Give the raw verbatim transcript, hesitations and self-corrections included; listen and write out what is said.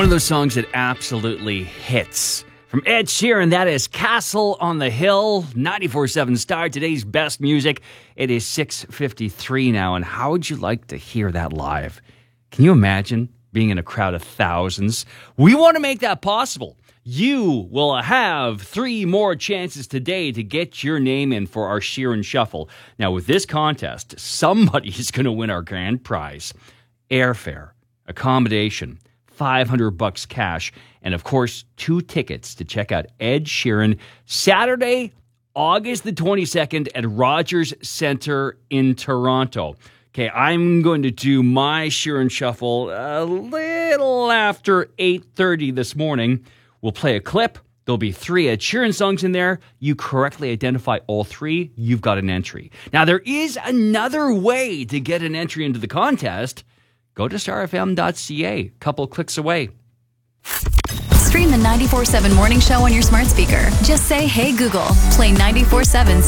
One of those songs that absolutely hits. From Ed Sheeran, that is Castle on the Hill, ninety-four point seven Star, today's best music. It is six fifty-three now, and how would you like to hear that live? Can you imagine being in a crowd of thousands? We want to make that possible. You will have three more chances today to get your name in for our Sheeran Shuffle. Now, with this contest, somebody is going to win our grand prize. Airfare, accommodation, five hundred bucks cash, and of course, two tickets to check out Ed Sheeran Saturday, August the twenty-second at Rogers Centre in Toronto. Okay, I'm going to do my Sheeran Shuffle a little after eight thirty this morning. We'll play a clip. There'll be three Ed Sheeran songs in there. You correctly identify all three, you've got an entry. Now, there is another way to get an entry into the contest. Go to star f m dot c a. Couple clicks away. Stream the ninety-four seven Morning Show on your smart speaker. Just say, "Hey Google, play ninety-four seven